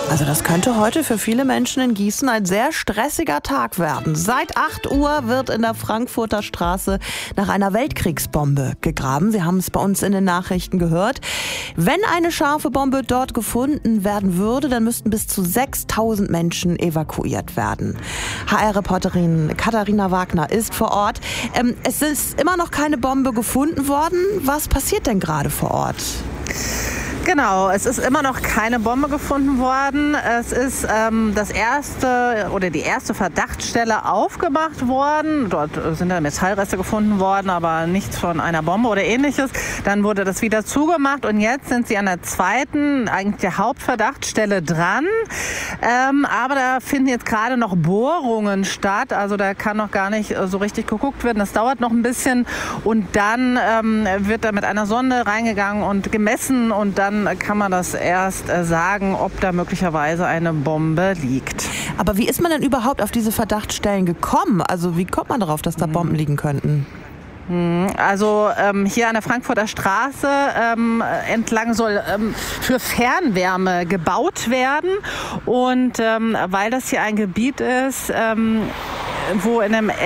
Also das könnte heute für viele Menschen in Gießen ein sehr stressiger Tag werden. Seit 8 Uhr wird in der Frankfurter Straße nach einer Weltkriegsbombe gegraben. Sie haben es bei uns in den Nachrichten gehört. Wenn eine scharfe Bombe dort gefunden werden würde, dann müssten bis zu 6.000 Menschen evakuiert werden. HR-Reporterin Katharina Wagner ist vor Ort. Es ist immer noch keine Bombe gefunden worden. Was passiert denn gerade vor Ort? Genau, es ist immer noch keine Bombe gefunden worden. Es ist die erste Verdachtsstelle aufgemacht worden. Dort sind dann Metallreste gefunden worden, aber nichts von einer Bombe oder ähnliches. Dann wurde das wieder zugemacht und jetzt sind sie an der zweiten, eigentlich der Hauptverdachtsstelle dran. Aber da finden jetzt gerade noch Bohrungen statt. Also da kann noch gar nicht so richtig geguckt werden. Das dauert noch ein bisschen und dann wird da mit einer Sonde reingegangen und gemessen und dann kann man das erst sagen, ob da möglicherweise eine Bombe liegt. Aber wie ist man denn überhaupt auf diese Verdachtsstellen gekommen? Also wie kommt man darauf, dass da Bomben liegen könnten? Also hier an der Frankfurter Straße entlang soll für Fernwärme gebaut werden. Und weil das hier ein Gebiet ist, wo in dem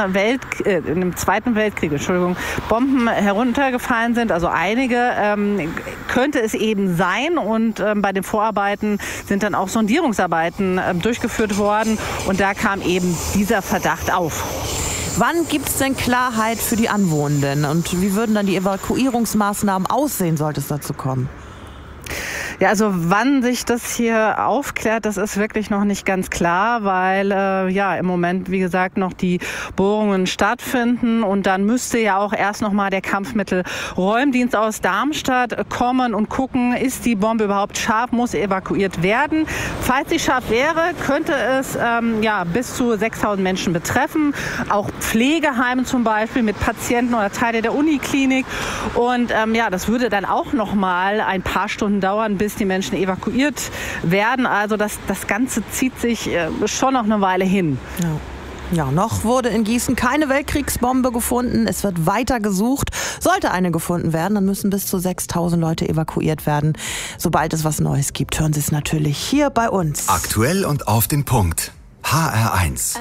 Zweiten Weltkrieg, Bomben heruntergefallen sind, also einige, könnte es eben sein. Und bei den Vorarbeiten sind dann auch Sondierungsarbeiten durchgeführt worden. Und da kam eben dieser Verdacht auf. Wann gibt es denn Klarheit für die Anwohnenden? Und wie würden dann die Evakuierungsmaßnahmen aussehen, sollte es dazu kommen? Ja, also wann sich das hier aufklärt, das ist wirklich noch nicht ganz klar, weil im Moment, wie gesagt, noch die Bohrungen stattfinden und dann müsste ja auch erst noch mal der Kampfmittelräumdienst aus Darmstadt kommen und gucken, ist die Bombe überhaupt scharf, muss evakuiert werden. Falls sie scharf wäre, könnte es bis zu 6.000 Menschen betreffen, auch Pflegeheime zum Beispiel mit Patienten oder Teile der Uniklinik und das würde dann auch noch mal ein paar Stunden dauern, bis die Menschen evakuiert werden. Also das Ganze zieht sich schon noch eine Weile hin. Ja, noch wurde in Gießen keine Weltkriegsbombe gefunden. Es wird weiter gesucht. Sollte eine gefunden werden, dann müssen bis zu 6.000 Leute evakuiert werden. Sobald es was Neues gibt, hören Sie es natürlich hier bei uns. Aktuell und auf den Punkt. HR1.